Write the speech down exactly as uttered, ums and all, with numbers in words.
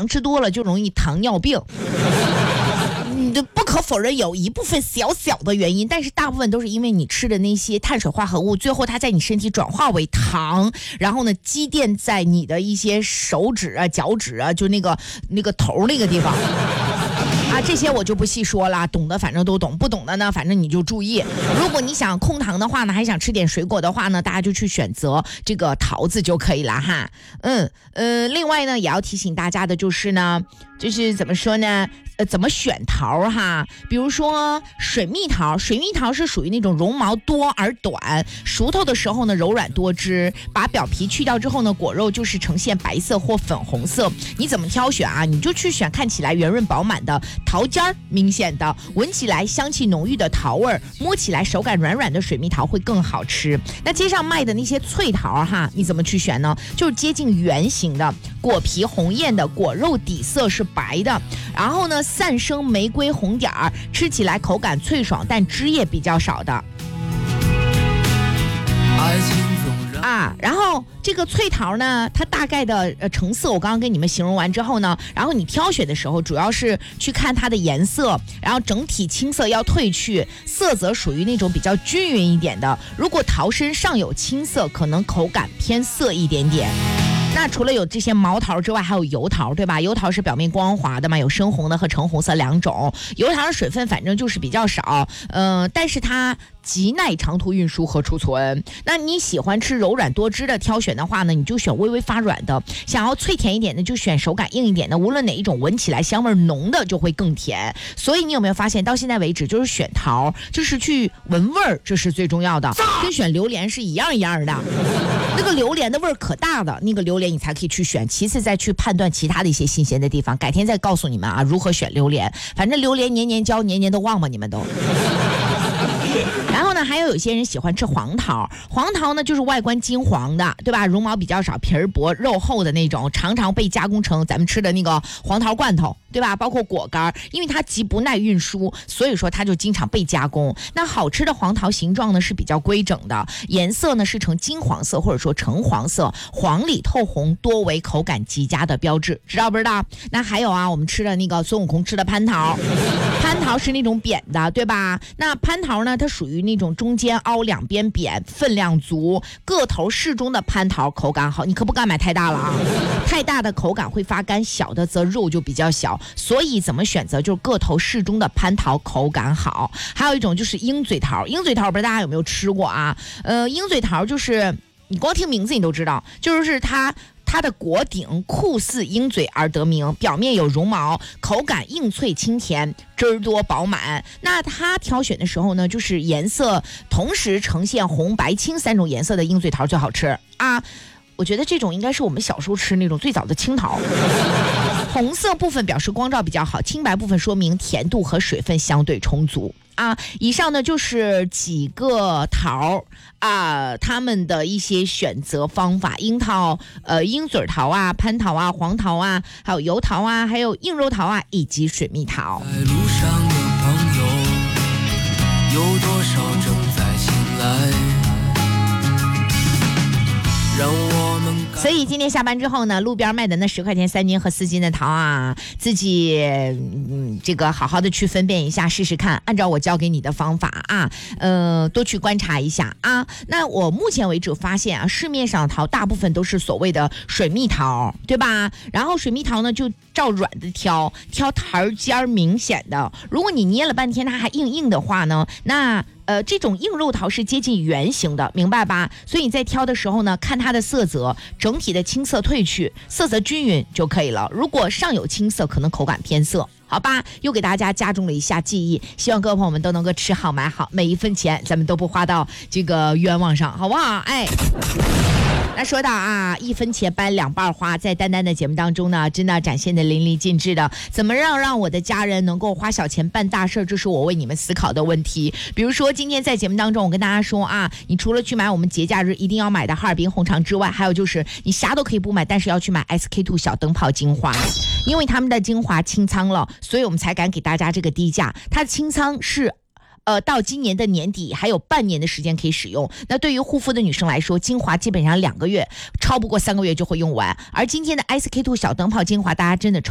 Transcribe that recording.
糖吃多了就容易糖尿病。嗯，不可否认有一部分小小的原因，但是大部分都是因为你吃的那些碳水化合物，最后它在你身体转化为糖，然后呢积淀在你的一些手指啊、脚趾啊，就那个那个头那个地方。啊，这些我就不细说了，懂的反正都懂，不懂的呢，反正你就注意。如果你想控糖的话呢，还想吃点水果的话呢，大家就去选择这个桃子就可以了哈。嗯呃，另外呢，也要提醒大家的就是呢，就是怎么说呢？呃，怎么选桃哈？比如说水蜜桃，水蜜桃是属于那种绒毛多而短，熟透的时候呢柔软多汁，把表皮去掉之后呢，果肉就是呈现白色或粉红色。你怎么挑选啊？你就去选看起来圆润饱满的，桃尖儿明显的，闻起来香气浓郁的桃味儿，摸起来手感软软的水蜜桃会更好吃。那街上卖的那些脆桃哈，你怎么去选呢？就是接近圆形的，果皮红艳的，果肉底色是白的，然后呢散生玫瑰红点儿，吃起来口感脆爽，但汁液比较少的。爱情啊，然后这个脆桃呢，它大概的呃成色我刚刚跟你们形容完之后呢，然后你挑选的时候主要是去看它的颜色，然后整体青色要褪去，色泽属于那种比较均匀一点的。如果桃身上有青色，可能口感偏涩一点点。那除了有这些毛桃之外，还有油桃，对吧？油桃是表面光滑的嘛，有深红的和橙红色两种。油桃的水分反正就是比较少，嗯、呃，但是它极耐长途运输和储存。那你喜欢吃柔软多汁的，挑选的话呢，你就选微微发软的；想要脆甜一点的，就选手感硬一点的。无论哪一种，闻起来香味浓的就会更甜。所以你有没有发现，到现在为止，就是选桃，就是去闻味儿，这是最重要的，跟选榴莲是一样一样的。那个榴莲的味儿可大的，那个榴莲你才可以去选，其次再去判断其他的一些新鲜的地方。改天再告诉你们啊，如何选榴莲。反正榴莲年年交，年年都旺吧，你们都。然后呢，还有有些人喜欢吃黄桃，黄桃呢就是外观金黄的，对吧？绒毛比较少，皮儿薄，肉厚的那种，常常被加工成咱们吃的那个黄桃罐头，对吧？包括果干，因为它极不耐运输，所以说它就经常被加工。那好吃的黄桃形状呢是比较规整的，颜色呢是呈金黄色或者说橙黄色，黄里透红，多为口感极佳的标志，知道不知道？那还有啊，我们吃的那个孙悟空吃的蟠桃，蟠桃是那种扁的，对吧？那蟠桃呢，它属于那种中间凹两边扁，分量足，个头适中的蟠桃口感好，你可不敢买太大了啊，太大的口感会发干，小的则肉就比较小，所以怎么选择就是个头适中的蟠桃口感好。还有一种就是鹰嘴桃，鹰嘴桃不知道大家有没有吃过啊？呃，鹰嘴桃就是你光听名字你都知道，就是它它的果顶酷似鹰嘴而得名，表面有绒毛，口感硬脆清甜，汁儿多饱满。那它挑选的时候呢，就是颜色同时呈现红白青三种颜色的鹰嘴桃最好吃啊。我觉得这种应该是我们小时候吃那种最早的青桃。红色部分表示光照比较好，青白部分说明甜度和水分相对充足啊。以上呢就是几个桃啊，他们的一些选择方法：樱桃、呃鹰嘴桃啊、蟠桃啊、黄桃啊，还有油桃啊，还有硬肉桃啊，以及水蜜桃。在路上的朋友，有多少正在醒来？让我们所以今天下班之后呢，路边卖的那十块钱三斤和四斤的桃啊，自己嗯这个好好的去分辨一下，试试看，按照我教给你的方法啊，呃多去观察一下啊。那我目前为止发现啊，市面上的桃大部分都是所谓的水蜜桃，对吧？然后水蜜桃呢就照软的挑，挑桃尖明显的。如果你捏了半天它还硬硬的话呢，那呃，这种硬肉桃是接近圆形的，明白吧？所以你在挑的时候呢，看它的色泽，整体的青色褪去，色泽均匀就可以了。如果上有青色，可能口感偏涩，好吧？又给大家加重了一下记忆，希望各位朋友们都能够吃好买好，每一分钱咱们都不花到这个冤枉上，好不好？哎。那说到啊，一分钱掰两半花，在丹丹的节目当中呢，真的展现的淋漓尽致的。怎么让让我的家人能够花小钱办大事，这是我为你们思考的问题。比如说今天在节目当中，我跟大家说啊，你除了去买我们节假日一定要买的哈尔滨红肠之外，还有就是你啥都可以不买，但是要去买 S K two 小灯泡精华，因为他们的精华清仓了，所以我们才敢给大家这个低价。它的清仓是呃，到今年的年底还有半年的时间可以使用。那对于护肤的女生来说，精华基本上两个月，超不过三个月就会用完。而今天的 S K two 小灯泡精华，大家真的